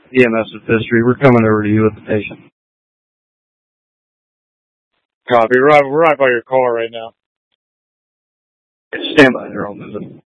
EMS with history. We're coming over to you with the patient. Copy. We're right by your car right now. Stand by there. I'll visit.